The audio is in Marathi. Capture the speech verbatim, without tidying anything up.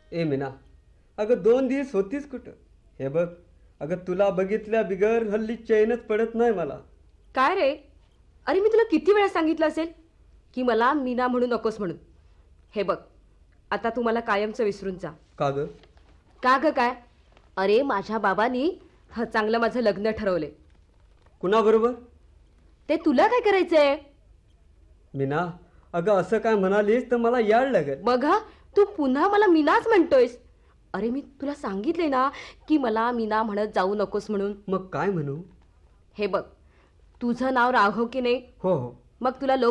ए मीना, अगं दोन दिवस होतीस कुठं? हे बघ, अगं तुला बघितल्या बिगर हल्ली चैनच पडत नाही मला. काय रे? अरे मी तुला किती वेळा सांगितलं असेल की मला मीना म्हणू नकोस म्हणून. हे बघ, आता तू मला कायमचं विसरून जा. का ग? का ग काय? अरे माझ्या बाबांनी ह चांगलं माझं लग्न ठरवले. कुणाबरोबर? ते तुला काय करायचंय? मीना, अगं असं काय म्हणालीस तर मला याड लागेल. बघा, तू पुन्हा मला मीनाच म्हणतोयस. अरे मी तुला सांगितले ना की मला मीना म्हणत जाऊ नकोस म्हणून. मग काय म्हणू? हे बघ, तुझं नाव राघव की नाही? हो हो. मग तुला